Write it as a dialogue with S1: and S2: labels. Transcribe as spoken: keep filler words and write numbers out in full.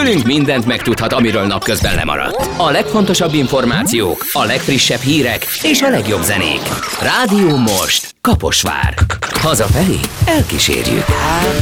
S1: Velünk mindent megtudhat, amiről napközben lemaradt. A legfontosabb információk, a legfrissebb hírek és a legjobb zenék. Rádió Most, Kaposvár. Hazafelé elkísérjük.